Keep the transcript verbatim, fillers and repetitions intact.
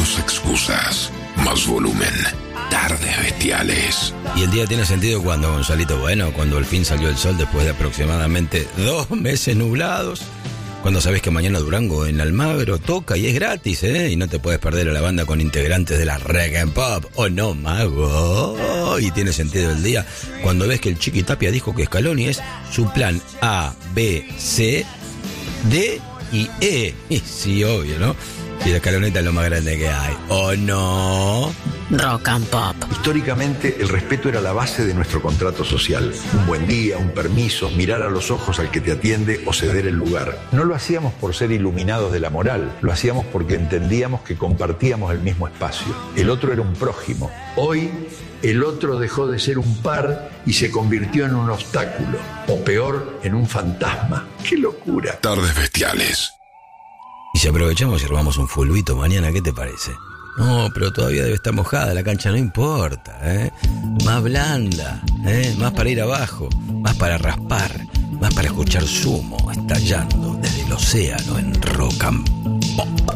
Menos excusas, más volumen. Tardes Bestiales. Y el día tiene sentido cuando, Gonzalito, bueno, cuando al fin salió el sol después de aproximadamente dos meses nublados. Cuando sabes que mañana Durango en Almagro toca y es gratis, ¿eh? Y no te puedes perder a la banda con integrantes de la reggae and pop. ¿O no, mago? Y tiene sentido el día cuando ves que el Chiqui Tapia dijo que Scaloni es su plan A, B, C, D y E. Y sí, obvio, ¿no? Y la escaloneta es lo más grande que hay. ¿O no? Rock and Pop. Históricamente, el respeto era la base de nuestro contrato social. Un buen día, un permiso, mirar a los ojos al que te atiende o ceder el lugar. No lo hacíamos por ser iluminados de la moral, lo hacíamos porque entendíamos que compartíamos el mismo espacio. El otro era un prójimo. Hoy, el otro dejó de ser un par y se convirtió en un obstáculo. O peor, en un fantasma. ¡Qué locura! Tardes Bestiales. Y si aprovechamos y robamos un fulbito mañana, ¿qué te parece? No, pero todavía debe estar mojada la cancha, no importa, ¿eh? Más blanda, ¿eh? Más para ir abajo, más para raspar, más para escuchar Sumo estallando desde el océano en Rock and Pop.